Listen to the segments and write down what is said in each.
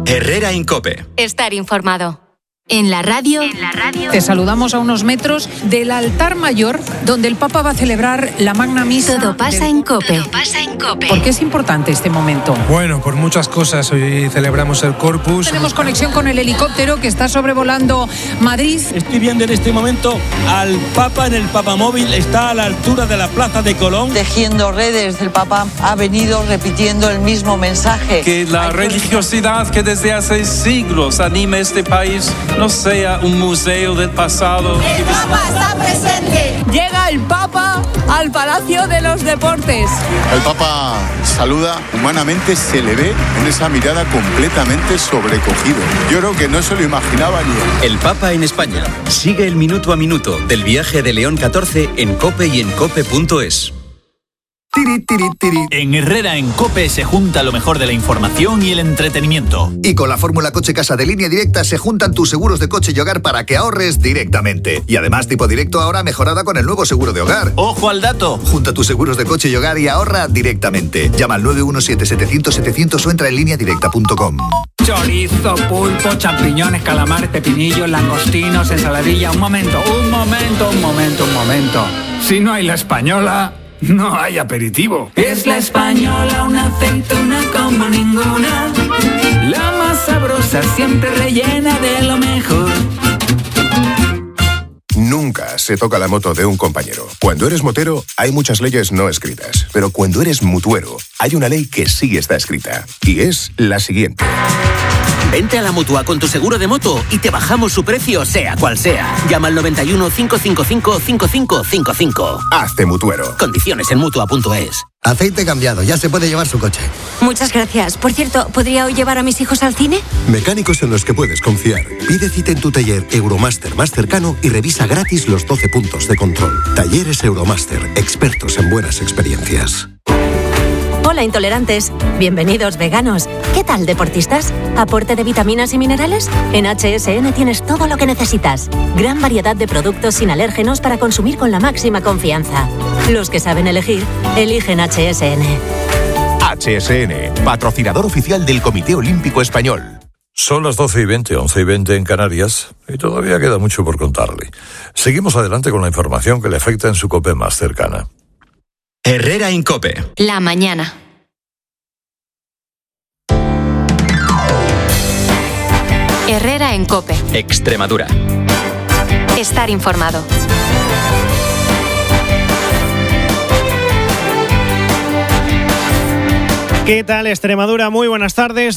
Herrera en COPE. Estar informado. En la radio. Te saludamos a unos metros del altar mayor, donde el Papa va a celebrar la Magna Misa. Todo pasa en COPE. ¿Por qué es importante este momento? Bueno, por muchas cosas. Hoy celebramos el Corpus. Tenemos conexión con el helicóptero que está sobrevolando Madrid. Estoy viendo en este momento al Papa en el Papamóvil. Está a la altura de la Plaza de Colón. Tejiendo redes, el Papa ha venido repitiendo el mismo mensaje. Que la religiosidad que desde hace siglos anima este país no sea un museo del pasado. El Papa está presente. Llega el Papa al Palacio de los Deportes. El Papa saluda, humanamente se le ve en esa mirada completamente sobrecogido. Yo creo que no se lo imaginaba ni él. El Papa en España. Sigue el minuto a minuto del viaje de León XIV en COPE y en COPE.es. En Herrera en COPE se junta lo mejor de la información y el entretenimiento. Y con la fórmula Coche Casa de Línea Directa se juntan tus seguros de coche y hogar para que ahorres directamente. Y además tipo directo ahora mejorada con el nuevo seguro de hogar. ¡Ojo al dato! Junta tus seguros de coche y hogar y ahorra directamente. Llama al 917-700-700 o entra en lineadirecta.com. Chorizo, pulpo, champiñones, calamares, pepinillos, langostinos, ensaladilla. Un momento. Si no hay la española, no hay aperitivo. Es la española, una aceituna como ninguna. La más sabrosa, siempre rellena de lo mejor. Nunca se toca la moto de un compañero. Cuando eres motero, hay muchas leyes no escritas. Pero cuando eres mutuero, hay una ley que sí está escrita. Y es la siguiente. Vente a la Mutua con tu seguro de moto y te bajamos su precio, sea cual sea. Llama al 91 555 5555. Hazte mutuero. Condiciones en Mutua.es. Aceite cambiado, ya se puede llevar su coche. Muchas gracias. Por cierto, ¿podría hoy llevar a mis hijos al cine? Mecánicos en los que puedes confiar. Pide cita en tu taller Euromaster más cercano y revisa gratis los 12 puntos de control. Talleres Euromaster, expertos en buenas experiencias. Hola intolerantes, bienvenidos veganos. ¿Qué tal deportistas? ¿Aporte de vitaminas y minerales? En HSN tienes todo lo que necesitas. Gran variedad de productos sin alérgenos para consumir con la máxima confianza. Los que saben elegir, eligen HSN. HSN, patrocinador oficial del Comité Olímpico Español. Son las 12:20, 11:20 en Canarias, y todavía queda mucho por contarle. Seguimos adelante con la información que le afecta en su COPE más cercana. Herrera en COPE. La mañana. Herrera en COPE. Extremadura. Estar informado. ¿Qué tal, Extremadura? Muy buenas tardes,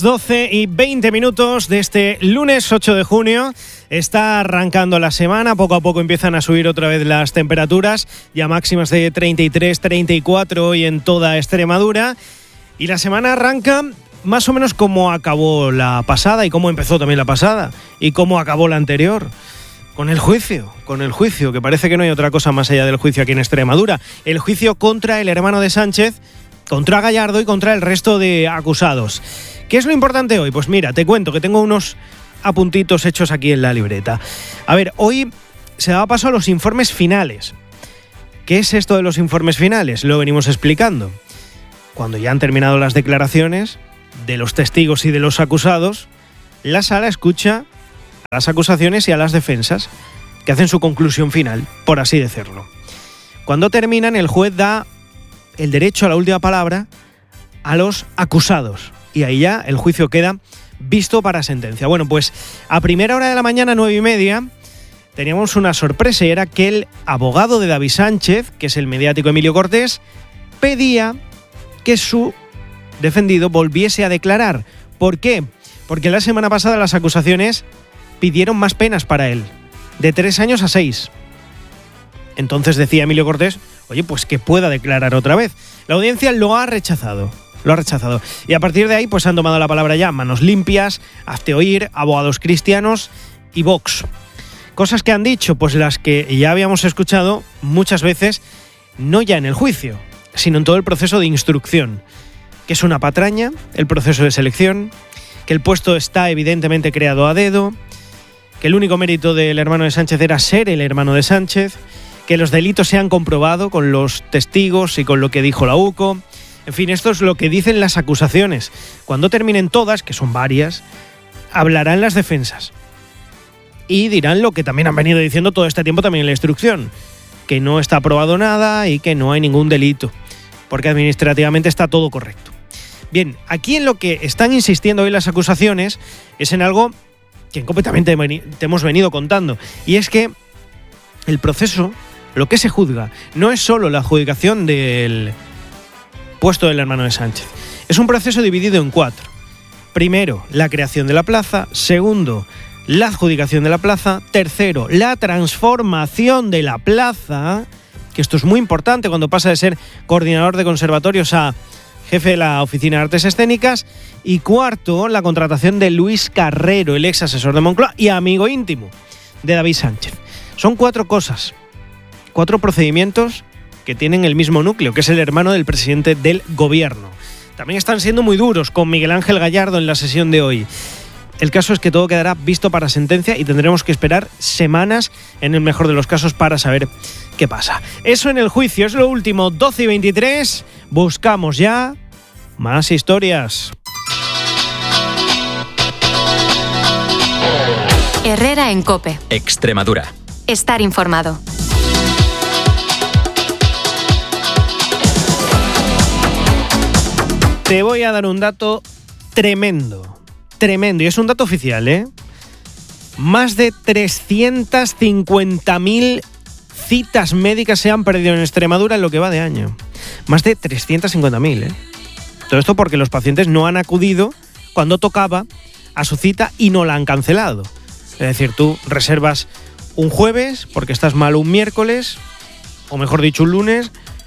12:20 de este lunes 8 de junio. Está arrancando la semana, poco a poco empiezan a subir otra vez las temperaturas, ya máximas de 33, 34 hoy en toda Extremadura. Y la semana arranca más o menos como acabó la pasada y cómo empezó también la pasada y cómo acabó la anterior. Con el juicio, que parece que no hay otra cosa más allá del juicio aquí en Extremadura. El juicio contra el hermano de Sánchez, contra Gallardo y contra el resto de acusados. ¿Qué es lo importante hoy? Pues mira, te cuento que tengo unos apuntitos hechos aquí en la libreta. A ver, hoy se daba paso a los informes finales. ¿Qué es esto de los informes finales? Lo venimos explicando. Cuando ya han terminado las declaraciones de los testigos y de los acusados, la sala escucha a las acusaciones y a las defensas, que hacen su conclusión final, por así decirlo. Cuando terminan, el juez da el derecho a la última palabra a los acusados. Y ahí ya el juicio queda visto para sentencia. Bueno, pues a primera hora de la mañana, 9:30, teníamos una sorpresa y era que el abogado de David Sánchez, que es el mediático Emilio Cortés, pedía que su defendido volviese a declarar. ¿Por qué? Porque la semana pasada las acusaciones pidieron más penas para él, de 3 años a 6. Entonces decía Emilio Cortés, oye, pues que pueda declarar otra vez. La audiencia lo ha rechazado. Y a partir de ahí pues han tomado la palabra ya Manos Limpias, Hazte Oír, Abogados Cristianos y Vox. Cosas que han dicho, pues las que ya habíamos escuchado muchas veces, no ya en el juicio, sino en todo el proceso de instrucción. Que es una patraña, el proceso de selección, que el puesto está evidentemente creado a dedo, que el único mérito del hermano de Sánchez era ser el hermano de Sánchez, que los delitos se han comprobado con los testigos y con lo que dijo la UCO. En fin, esto es lo que dicen las acusaciones. Cuando terminen todas, que son varias, hablarán las defensas y dirán lo que también han venido diciendo todo este tiempo también en la instrucción, que no está aprobado nada y que no hay ningún delito, porque administrativamente está todo correcto. Bien, aquí en lo que están insistiendo hoy las acusaciones es en algo que en COPE también te hemos venido contando, y es que el proceso, lo que se juzga, no es solo la adjudicación del puesto del hermano de Sánchez. Es un proceso dividido en 4. Primero, la creación de la plaza. Segundo, la adjudicación de la plaza. Tercero, la transformación de la plaza, que esto es muy importante cuando pasa de ser coordinador de conservatorios a jefe de la Oficina de Artes Escénicas. Y cuarto, la contratación de Luis Carrero, el ex asesor de Moncloa y amigo íntimo de David Sánchez. Son 4 cosas, 4 procedimientos que tienen el mismo núcleo, que es el hermano del presidente del gobierno. También están siendo muy duros con Miguel Ángel Gallardo en la sesión de hoy. El caso es que todo quedará visto para sentencia y tendremos que esperar semanas, en el mejor de los casos, para saber qué pasa. Eso en el juicio es lo último. 12:23, buscamos ya más historias. Herrera en COPE. Extremadura. Estar informado. Te voy a dar un dato tremendo, y es un dato oficial, ¿eh? Más de 350.000 citas médicas se han perdido en Extremadura en lo que va de año. Más de 350.000, ¿eh? Todo esto porque los pacientes no han acudido cuando tocaba a su cita y no la han cancelado. Es decir, tú reservas un jueves porque estás mal un miércoles, o mejor dicho un lunes,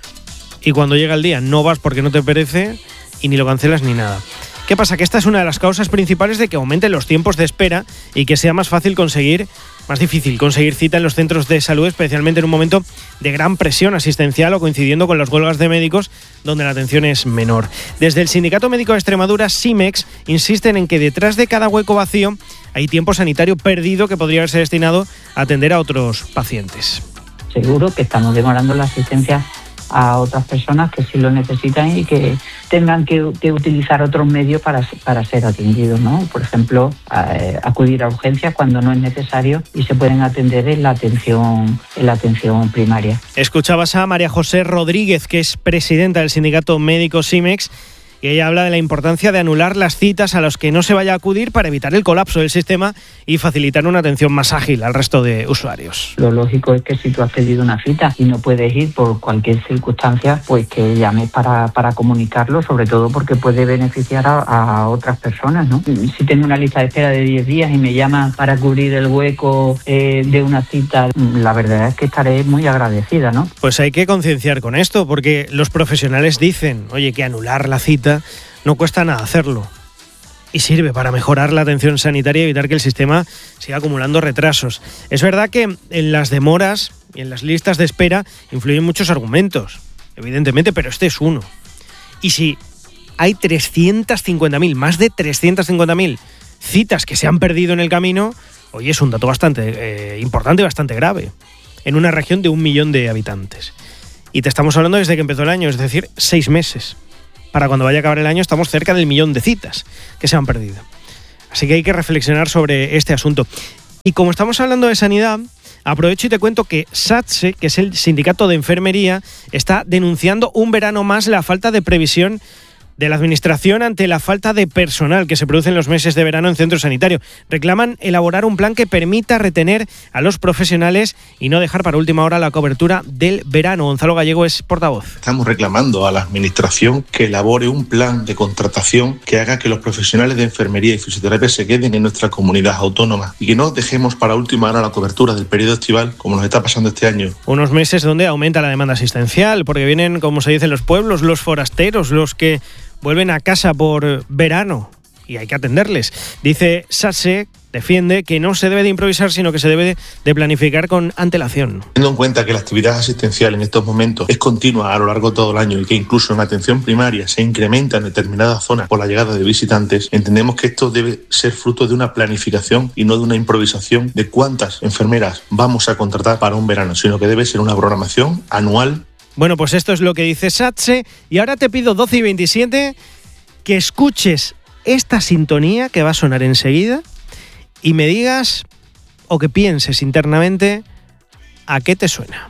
y cuando llega el día no vas porque no te apetece y ni lo cancelas ni nada. ¿Qué pasa? Que esta es una de las causas principales de que aumenten los tiempos de espera y que sea más difícil conseguir cita en los centros de salud, especialmente en un momento de gran presión asistencial o coincidiendo con las huelgas de médicos donde la atención es menor. Desde el Sindicato Médico de Extremadura, SIMEX, insisten en que detrás de cada hueco vacío hay tiempo sanitario perdido que podría haberse destinado a atender a otros pacientes. Seguro que estamos demorando la asistencia a otras personas que sí lo necesitan y que tengan que utilizar otros medios para ser atendidos, ¿no? Por ejemplo, acudir a urgencias cuando no es necesario y se pueden atender en la atención primaria. Escuchabas a María José Rodríguez, que es presidenta del Sindicato Médico SIMEX, y ella habla de la importancia de anular las citas a las que no se vaya a acudir para evitar el colapso del sistema y facilitar una atención más ágil al resto de usuarios. Lo lógico es que si tú has pedido una cita y no puedes ir por cualquier circunstancia, pues que llames para comunicarlo, sobre todo porque puede beneficiar a otras personas, ¿no? Si tengo una lista de espera de 10 días y me llaman para cubrir el hueco de una cita, la verdad es que estaré muy agradecida, ¿no? Pues hay que concienciar con esto, porque los profesionales dicen, oye, que anular la cita no cuesta nada hacerlo y sirve para mejorar la atención sanitaria y evitar que el sistema siga acumulando retrasos. Es verdad que en las demoras y en las listas de espera influyen muchos argumentos, evidentemente, pero este es uno. Y si hay 350.000, más de 350.000 citas que se han perdido en el camino, hoy es un dato bastante importante y bastante grave, en una región de 1 millón de habitantes. Y te estamos hablando desde que empezó el año, es decir, 6 meses. Para cuando vaya a acabar el año estamos cerca del 1 millón de citas que se han perdido. Así que hay que reflexionar sobre este asunto. Y como estamos hablando de sanidad, aprovecho y te cuento que SATSE, que es el sindicato de enfermería, está denunciando un verano más la falta de previsión de la Administración ante la falta de personal que se produce en los meses de verano en centros sanitarios. Reclaman elaborar un plan que permita retener a los profesionales y no dejar para última hora la cobertura del verano. Gonzalo Gallego es portavoz. Estamos reclamando a la Administración que elabore un plan de contratación que haga que los profesionales de enfermería y fisioterapia se queden en nuestra comunidad autónoma y que no dejemos para última hora la cobertura del periodo estival como nos está pasando este año. Unos meses donde aumenta la demanda asistencial porque vienen, como se dice en los pueblos, los forasteros, los que vuelven a casa por verano y hay que atenderles. Dice SATSE, defiende que no se debe de improvisar, sino que se debe de planificar con antelación. Teniendo en cuenta que la actividad asistencial en estos momentos es continua a lo largo de todo el año y que incluso en atención primaria se incrementa en determinadas zonas por la llegada de visitantes, entendemos que esto debe ser fruto de una planificación y no de una improvisación de cuántas enfermeras vamos a contratar para un verano, sino que debe ser una programación anual. Bueno, pues esto es lo que dice SATSE y ahora te pido 12:27 que escuches esta sintonía que va a sonar enseguida y me digas o que pienses internamente a qué te suena.